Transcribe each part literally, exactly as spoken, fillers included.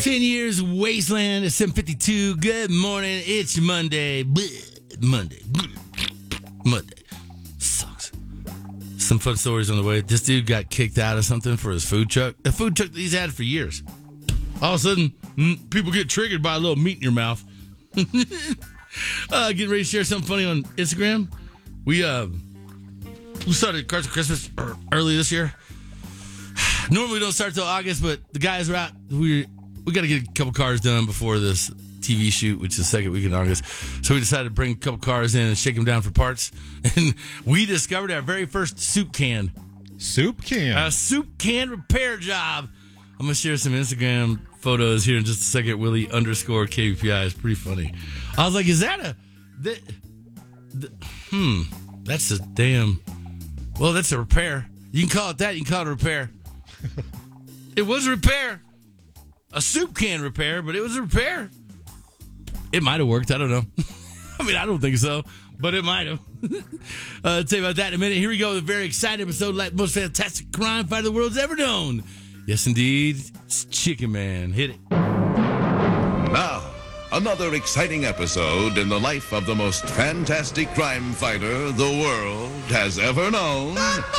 Ten years of Wasteland at seven fifty-two. Good morning. It's Monday. Bleh. Monday. Monday. Sucks. Some fun stories on the way. This dude got kicked out of something for his food truck. A food truck that he's had for years. All of a sudden, people get triggered by a little meat in your mouth. uh, getting ready to share something funny on Instagram. We uh, we started Cards of Christmas early this year. Normally we don't start till August, but the guys are out. We we got to get a couple cars done before this T V shoot, which is the second week in August. So we decided to bring a couple cars in and shake them down for parts. And we discovered our very first soup can. Soup can? A soup can repair job. I'm going to share some Instagram photos here in just a second. Willie underscore K B P I is pretty funny. I was like, is that a... That, the, hmm. That's a damn... Well, that's a repair. You can call it that. You can call it a repair. It was a repair. A soup can repair, but it was a repair. It might have worked. I don't know. I mean, I don't think so, but it might have. uh, I'll tell you about that in a minute. Here we go with a very exciting episode, like the most fantastic crime fighter the world's ever known. Yes, indeed. It's Chicken Man. Hit it. Now, another exciting episode in the life of the most fantastic crime fighter the world has ever known.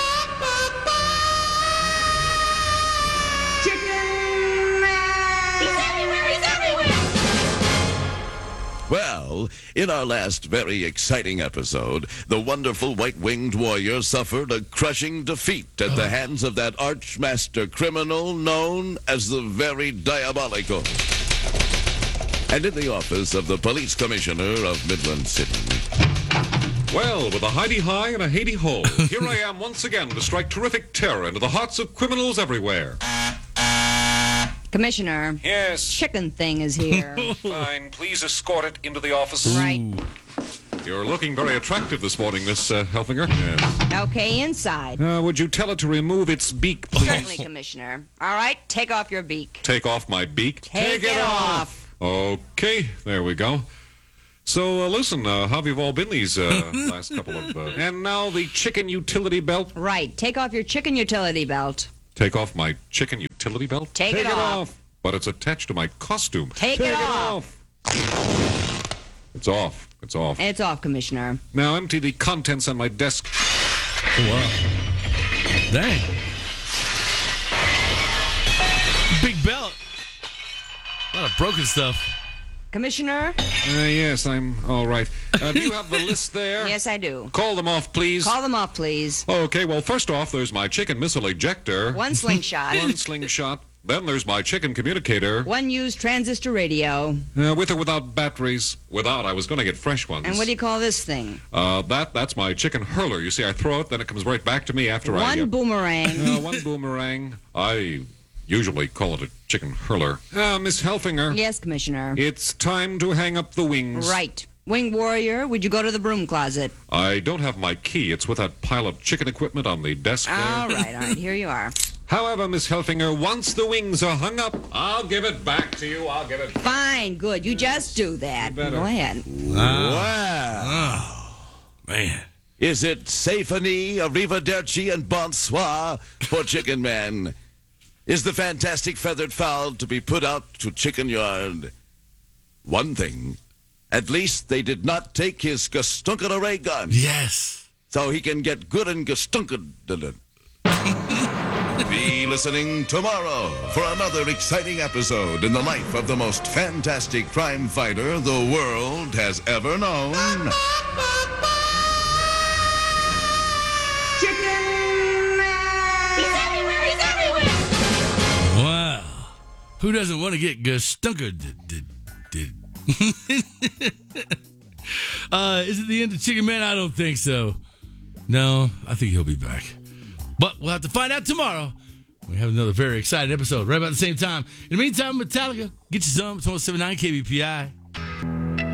Well, in our last very exciting episode, the wonderful white-winged warrior suffered a crushing defeat at the hands of that arch-master criminal known as the Very Diabolical. And in the office of the police commissioner of Midland City... Well, with a hidey-high and a Haiti-ho, here I am once again to strike terrific terror into the hearts of criminals everywhere. Commissioner. Yes. Chicken thing is here. Fine. Please escort it into the office. Right. You're looking very attractive this morning, Miss uh, Helfinger. Yes. Okay, inside. Uh, would you tell it to remove its beak, please? Certainly, Commissioner. All right, take off your beak. Take off my beak? Take, take it off. off. Okay, there we go. So, uh, listen, uh, how have you all been these uh, last couple of... Uh... And now the chicken utility belt. Right, take off your chicken utility belt. Take off my chicken utility belt? Take, Take it, it off. off. But it's attached to my costume. Take, Take it, it off. off. It's off. It's off. It's off, Commissioner. Now empty the contents on my desk. Oh, wow. Dang. Big belt. A lot of broken stuff. Commissioner? Uh, yes, I'm all right. Uh, do you have the list there? Yes, I do. Call them off, please. Call them off, please. Okay, well, first off, there's my chicken missile ejector. One slingshot. One slingshot. Then there's my chicken communicator. One used transistor radio. Uh, with or without batteries? Without. I was going to get fresh ones. And what do you call this thing? Uh, that that's my chicken hurler. You see, I throw it, then it comes right back to me after one I... One boomerang. Uh, one boomerang. I usually call it a chicken hurler. Uh, Miss Helfinger. Yes, Commissioner. It's time to hang up the wings. Right. Wing Warrior, would you go to the broom closet? I don't have my key. It's with that pile of chicken equipment on the desk there. All right, all right. Here you are. However, Miss Helfinger, once the wings are hung up, I'll give it back to you. I'll give it back. Fine, good. You just do that. You better. Go ahead. Wow. Oh, man. Is it Symphony, Arrivederci, and Bonsoir for Chicken Man? Is the fantastic feathered fowl to be put out to chicken yard? One thing, at least they did not take his gestunken ray gun. Yes. So he can get good and gestunken. Be listening tomorrow for another exciting episode in the life of the most fantastic crime fighter the world has ever known. Wow. Who doesn't want to get gestunken? uh, is it the end of Chicken Man? I don't think so. No, I think he'll be back. But we'll have to find out tomorrow. We have another very exciting episode right about the same time. In the meantime, Metallica, get you some. It's one oh seven point nine K B P I.